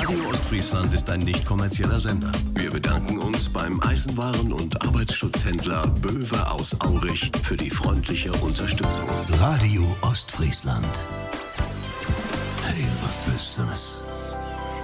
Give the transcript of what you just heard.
Radio Ostfriesland ist ein nicht kommerzieller Sender. Wir bedanken uns beim Eisenwaren- und Arbeitsschutzhändler Böwe aus Aurich für die freundliche Unterstützung. Radio Ostfriesland. Hey, was Besseres.